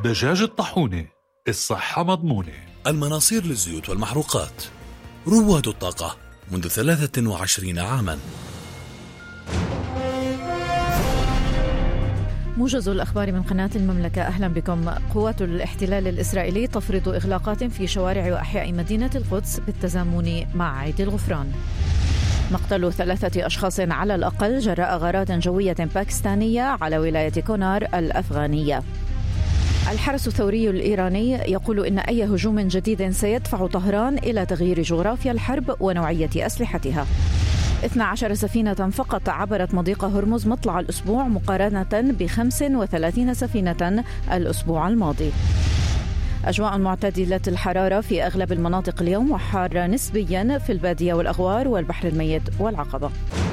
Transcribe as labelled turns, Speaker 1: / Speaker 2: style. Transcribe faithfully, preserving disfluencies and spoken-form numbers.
Speaker 1: دجاج الطاحونة، الصحة مضمونة.
Speaker 2: المناصير للزيوت والمحروقات، رواد الطاقة منذ ثلاثة وعشرين عاما.
Speaker 3: موجز الأخبار من قناة المملكة، أهلا بكم. قوات الاحتلال الإسرائيلي تفرض إغلاقات في شوارع وأحياء مدينة القدس بالتزامن مع عيد الغفران. مقتل ثلاثة أشخاص على الأقل جراء غارات جوية باكستانية على ولاية كونار الأفغانية. الحرس الثوري الإيراني يقول إن أي هجوم جديد سيدفع طهران إلى تغيير جغرافيا الحرب ونوعية أسلحتها. اثنا عشر سفينة فقط عبرت مضيق هرمز مطلع الأسبوع مقارنة بخمس وثلاثين سفينة الأسبوع الماضي. أجواء معتدلة الحرارة في أغلب المناطق اليوم، وحارة نسبيا في البادية والأغوار والبحر الميت والعقبة.